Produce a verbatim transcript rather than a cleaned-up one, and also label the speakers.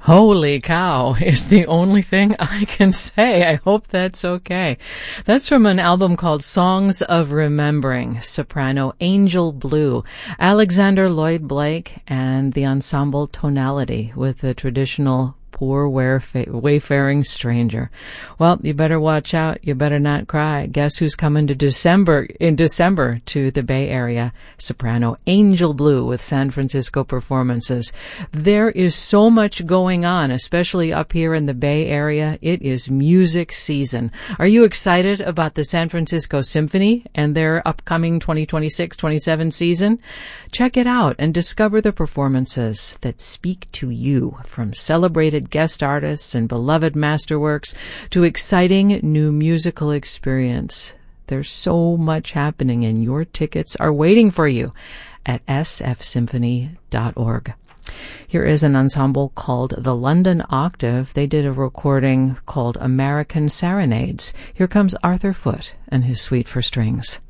Speaker 1: Holy cow is the only thing I can say. I hope that's okay. That's from an album called Songs of Remembering, soprano Angel Blue, Alexander Lloyd Blake, and the ensemble Tonality with the traditional Poor Wayfaring Stranger. Well, you better watch out. You better not cry. Guess who's coming to December, in December to the Bay Area? Soprano Angel Blue with San Francisco performances. There is so much going on, especially up here in the Bay Area. It is music season. Are you excited about the San Francisco Symphony and their upcoming twenty twenty-six twenty-seven season? Check it out and discover the performances that speak to you, from celebrated guest artists and beloved masterworks to exciting new musical experience. There's so much happening, and your tickets are waiting for you at s f symphony dot org. Here is an ensemble called the London Octave. They did a recording called American Serenades. Here comes Arthur Foote and his Suite for Strings.